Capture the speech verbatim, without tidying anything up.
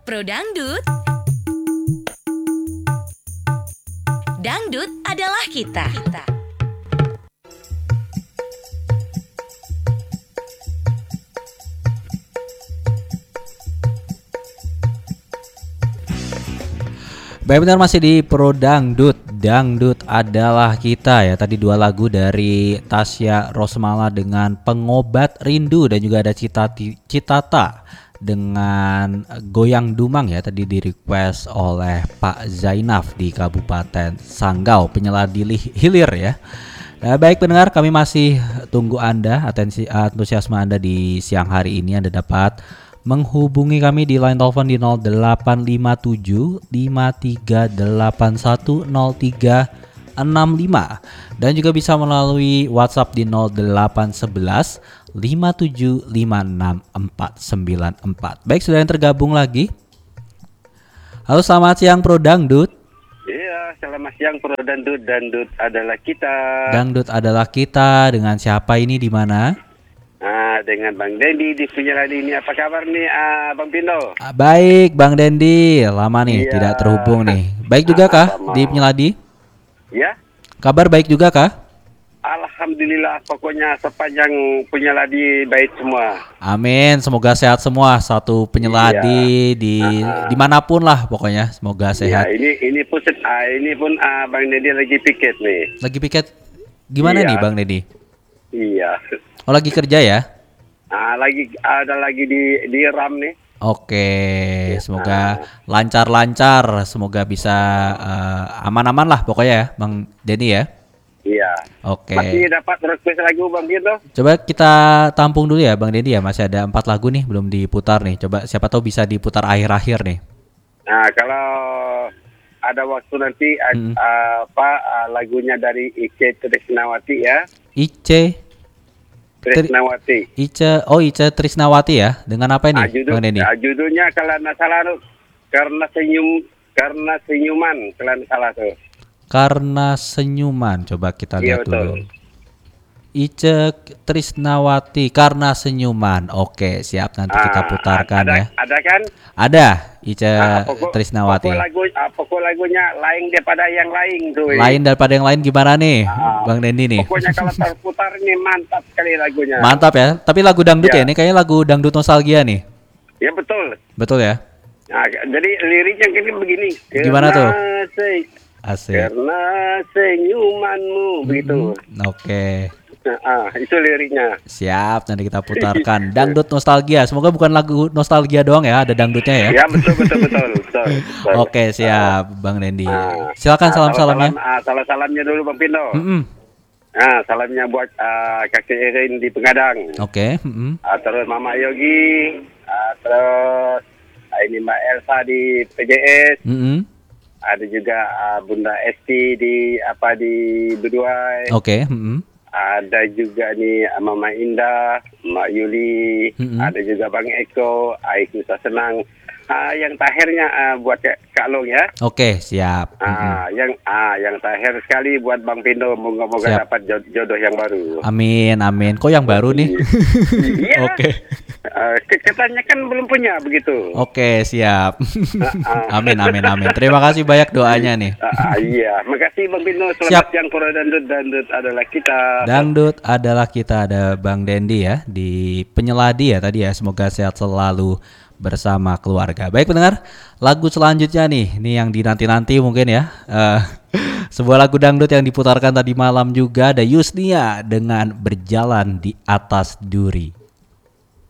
Pro Dangdut, dangdut adalah kita. kita. Baik, benar masih di Pro Dangdut. Dangdut adalah kita ya. Tadi dua lagu dari Tasya Rosmala dengan Pengobat Rindu, dan juga ada Citati, Citata dengan Goyang Dumang ya. Tadi di request oleh Pak Zainaf di Kabupaten Sanggau, Penyeladi Hilir ya. Nah, baik pendengar, kami masih tunggu Anda, atensi antusiasme Anda di siang hari ini. Anda dapat menghubungi kami di line telepon di nol delapan lima tujuh lima tiga delapan satu nol tiga enam lima, dan juga bisa melalui WhatsApp di nol delapan satu satu lima tujuh lima enam empat sembilan empat. Baik, sudah yang tergabung lagi. Halo, selamat siang Pro Dangdut. Iya, selamat siang Pro Dangdut. Dangdut adalah kita. Dangdut adalah kita. Dengan siapa ini, di mana? Ah, dengan Bang Dendi di Penyeladi ini. Apa kabar nih, ah, Bang Pino? Ah, baik, Bang Dendi. Lama nih iya. tidak terhubung nih. Baik juga kah Sama. di Penyeladi? Ya, Kabar baik juga kah? alhamdulillah. Pokoknya sepanjang Penyeladi baik semua. Amin, semoga sehat semua. Satu Penyeladi Iya. di Ah, ah. dimanapun lah pokoknya. Semoga Ya, sehat. ini ini pun ah, ini pun ah, Bang Dendi lagi piket nih. Lagi piket gimana Iya. nih Bang Dendi? Iya. Oh, lagi kerja ya? Ah, lagi ada lagi di di RAM nih. Oke, semoga lancar-lancar. Semoga bisa eh, aman-aman lah pokoknya ya Bang Dendi ya. Iya. Oke. Masih dapat request lagu Bang Pino? Coba kita tampung dulu ya Bang Dendi ya. Masih ada empat lagu nih belum diputar nih. Coba siapa tahu bisa diputar akhir-akhir nih. Nah, kalau ada waktu nanti ah, Mm. ah, apa ah, lagunya dari Ice Trisnawati ya. Ice Trisnawati. Ice oh Ice Trisnawati ya. Dengan apa ini Ah, judul, Bang Dendi? ah, judulnya kalau nggak salah tuh, karena senyum karena senyuman kalau nggak salah tuh. Karena senyuman. Coba kita Iya, lihat betul. dulu. Ice Trisnawati, Karena Senyuman. Oke, siap, nanti kita Ah, putarkan ada, ya. Ada kan? Ada Ice Ah, pokok- Trisnawati. Pokok lagu ah, pokok lagunya lain daripada yang lain tuh. Lain daripada yang lain gimana nih, Ah, Bang Dendi nih? Pokoknya kalau terputar ini mantap sekali lagunya. Mantap ya. Tapi lagu dangdut ya, Ya. ini kayaknya lagu dangdut nostalgia nih. Ya betul. Betul ya? Nah, jadi liriknya gini begini. Gimana tuh? Karena se- Asik. Karena senyumanmu begitu. Hmm, Oke. Nah, ah, itu liriknya. Siap, nanti kita putarkan dangdut nostalgia. Semoga bukan lagu nostalgia doang ya, ada dangdutnya ya. Ya betul betul betul betul. betul. Oke, siap Bang Dendi. Ah, Silakan ah, salam-salamnya. salam- ah, salam-salamnya dulu Bang Pino. Mm-mm. Ah, salamnya buat ah, kakek Erin di Pengadang. Oke, mm-mm. Ah, terus Mama Yogi, ah, terus ah, ini Mbak Elsa di P J S. Mm-mm. Ada juga ah, Bunda Esti di apa di Beduai. Oke, mm-mm. Ada juga nih Mama Indah, Mak Yuli, Mm-mm. ada juga Bang Eko, Aiku Senang. Ah, yang terakhirnya ah, buat Kak Kak Long ya. Oke, siap. Mm-mm. Ah, yang ah yang terakhir sekali buat Bang Pindo, moga-moga Siap. dapat jod- jodoh yang baru. Amin, amin. Kok yang baru nih? Iya. Oke. Ah, ke- katanya kan belum punya begitu. Oke, siap. ah. Amin, amin, amin. Terima kasih banyak doanya nih. Ah, ah, iya, makasih Bang Pindo. Siap. Selamat siang Pro Dangdut, Dangdut adalah kita. Dangdut adalah kita, ada Bang Dendi ya di Penyeladi ya tadi ya. Semoga sehat selalu bersama keluarga. Baik pendengar, lagu selanjutnya nih, ini yang dinanti-nanti mungkin ya. Eh, sebuah lagu dangdut yang diputarkan tadi malam juga, ada Yusnia dengan Berjalan di Atas Duri.